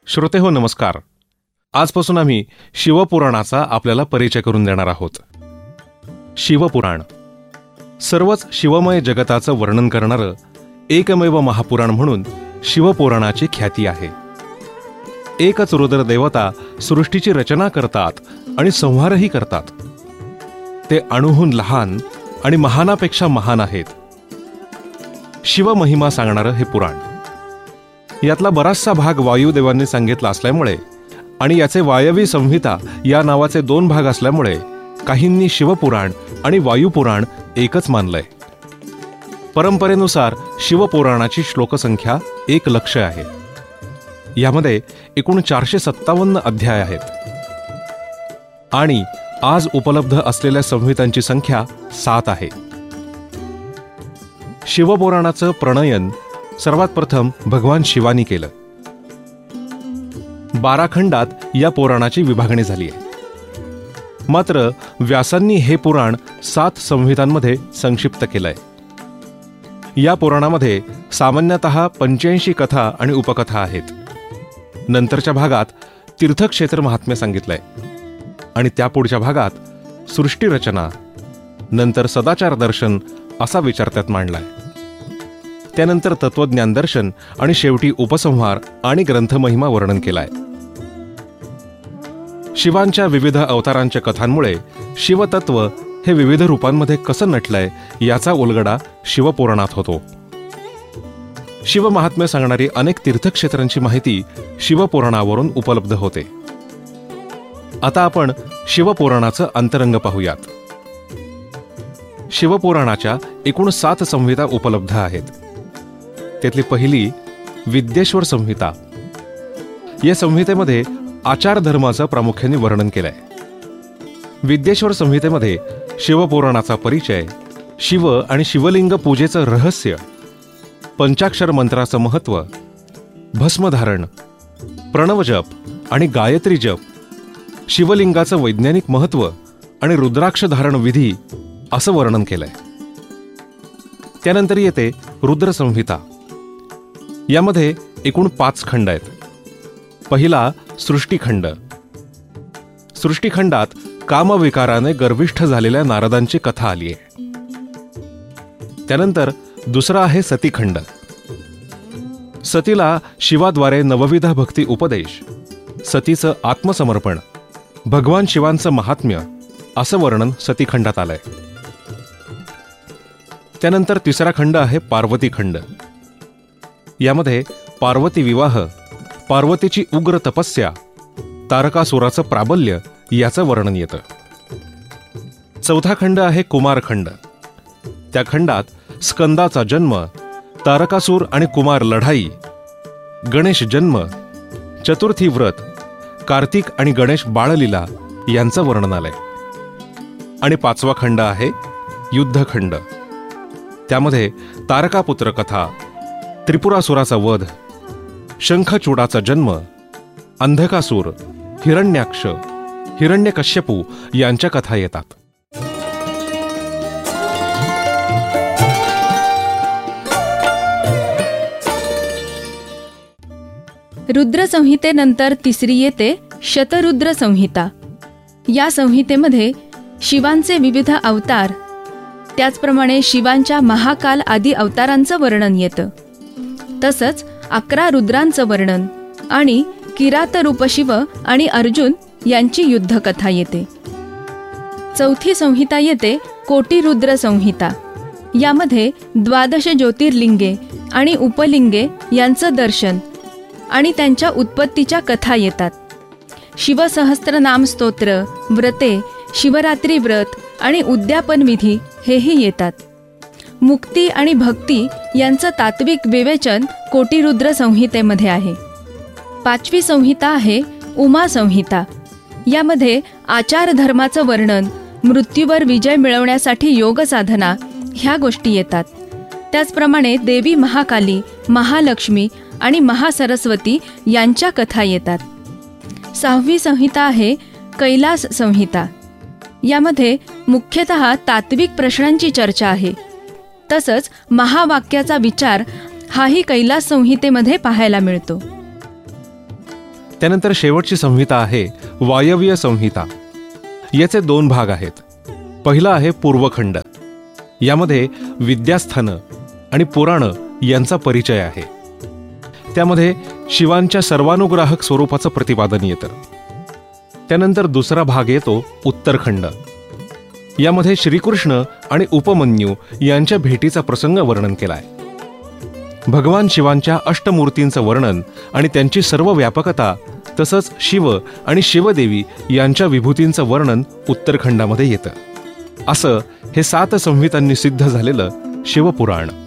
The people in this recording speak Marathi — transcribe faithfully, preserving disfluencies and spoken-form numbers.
श्रोतेहो नमस्कार. आजपासून आम्ही शिवपुराणाचा आपल्याला परिचय करून देणार आहोत. शिवपुराण सर्वच शिवमय जगताचं वर्णन करणारं एकमेव महापुराण म्हणून शिवपुराणाची ख्याती आहे. एकच रुद्र देवता सृष्टीची रचना करतात आणि संहारही करतात. ते अणुहून लहान आणि महानापेक्षा महान आहेत. शिवमहिमा सांगणारं हे पुराण. यातला बराचसा भाग वायुदेवांनी सांगितला असल्यामुळे आणि याचे वायवी संहिता या नावाचे दोन भाग असल्यामुळे काहींनी शिवपुराण आणि वायुपुराण एकच मानलंय. परंपरेनुसार शिवपुराणाची श्लोकसंख्या एक लक्ष आहे. यामध्ये एकूण चारशे सत्तावन्न अध्याय आहेत आणि आज उपलब्ध असलेल्या संहितांची संख्या सात आहे. शिवपुराणाचं प्रणयन सर्वात प्रथम भगवान शिवानी केलं. बारा खंडात या पुराणाची विभागणी झाली आहे. मात्र व्यासांनी हे पुराण सात संहितांमध्ये संक्षिप्त केलंय. या पुराणामध्ये सामान्यतः पंच्याऐंशी कथा आणि उपकथा आहेत. नंतरच्या भागात तीर्थक्षेत्र महात्म्य सांगितलंय आणि त्यापुढच्या भागात सृष्टीरचना, नंतर सदाचार दर्शन असा विचार त्यात मांडलाय. त्यानंतर तत्वज्ञान दर्शन आणि शेवटी उपसंहार आणि ग्रंथमहिमा वर्णन केलाय. शिवांच्या विविध अवतारांच्या कथांमुळे शिवतत्व हे विविध रूपांमध्ये कसं नटलंय याचा उलगडा शिवपुराणात होतो. शिवमहात्म्य सांगणारी अनेक तीर्थक्षेत्रांची माहिती शिवपुराणावरून उपलब्ध होते. आता आपण शिवपुराणाचं अंतरंग पाहूयात. शिवपुराणाच्या एकूण सात संहिता उपलब्ध आहेत. त्यातली पहिली विद्येश्वर संहिता. या संहितेमध्ये आचार धर्माचं प्रामुख्याने वर्णन केलंय. विद्येश्वर संहितेमध्ये शिवपुराणाचा परिचय, शिव आणि शिवलिंग पूजेचं रहस्य, पंचाक्षर मंत्राचं महत्त्व, भस्मधारण, प्रणवजप आणि गायत्री जप, शिवलिंगाचं वैज्ञानिक महत्त्व आणि रुद्राक्ष धारण विधी असं वर्णन केलंय. त्यानंतर येते रुद्र संहिता. यामध्ये एकूण पाच खंड आहेत. पहिला सृष्टीखंड. सृष्टीखंडात कामविकाराने गर्विष्ठ झालेल्या नारदांची कथा आली आहे. त्यानंतर दुसरा आहे सतीखंड. सतीला शिवाद्वारे नवविध भक्ती उपदेश, सतीचं आत्मसमर्पण, भगवान शिवांचं महात्म्य असं वर्णन सतीखंडात आलंय. त्यानंतर तिसरा खंड आहे पार्वतीखंड. यामध्ये पार्वती विवाह, पार्वतीची उग्र तपस्या, तारकासुराचं प्राबल्य याचं वर्णन येतं. चौथा खंड आहे कुमारखंड. त्या खंडात स्कंदाचा जन्म, तारकासूर आणि कुमार लढाई, गणेश जन्म, चतुर्थी व्रत, कार्तिक आणि गणेश बाळलीला यांचं वर्णन आलंय. आणि पाचवा खंड आहे युद्धखंड. त्यामध्ये तारकापुत्र कथा, त्रिपुरासुराचा वध, शंखचूडाचा जन्म, अंधकासूर, हिरण्याक्ष, हिरण्यकश्यपू यांच्या कथा येतात. रुद्र संहितेनंतर तिसरी येते शतरुद्र संहिता. या संहितेमध्ये शिवांचे विविध अवतार, त्याचप्रमाणे शिवांच्या महाकाल आदी अवतारांचं वर्णन येतं. तसंच अकरा रुद्रांचं वर्णन आणि किरात रूपशिव आणि अर्जुन यांची युद्धकथा येते. चौथी संहिता येते कोटिरुद्र संहिता. यामध्ये द्वादश ज्योतिर्लिंगे आणि उपलिंगे यांचं दर्शन आणि त्यांच्या उत्पत्तीच्या कथा येतात. शिवसहस्त्रनाम स्तोत्र, व्रते, शिवरात्री व्रत आणि उद्यापन विधी हेही येतात. मुक्ती आणि भक्ती यांचं तात्विक विवेचन कोटिरुद्र संहितेमध्ये आहे. पाचवी संहिता आहे उमा संहिता. यामध्ये आचार धर्माचं वर्णन, मृत्यूवर विजय मिळवण्यासाठी योग साधना ह्या गोष्टी येतात. त्याचप्रमाणे देवी महाकाली, महालक्ष्मी आणि महासरस्वती यांच्या कथा येतात. सहावी संहिता आहे कैलास संहिता. यामध्ये मुख्यतः तात्विक प्रश्नांची चर्चा आहे. तसंच महावाक्याचा विचार हाही कैलास संहितेमध्ये पाहायला मिळतो. त्यानंतर शेवटची संहिता आहे वायव्य संहिता. याचे दोन भाग आहेत. पहिला आहे पूर्वखंड. यामध्ये विद्यास्थानं आणि पुराणं यांचा परिचय आहे. त्यामध्ये शिवांच्या सर्वानुग्राहक स्वरूपाचं प्रतिपादन येतं. त्यानंतर दुसरा भाग येतो उत्तरखंड. यामध्ये श्रीकृष्ण आणि उपमन्यू यांच्या भेटीचा प्रसंग वर्णन केलाय. भगवान शिवांच्या अष्टमूर्तींचं वर्णन आणि त्यांची सर्व व्यापकता, तसंच शिव आणि शिवदेवी यांच्या विभूतींचं वर्णन उत्तरखंडामध्ये येतं. असं हे सात संहितांनी सिद्ध झालेलं शिवपुराण.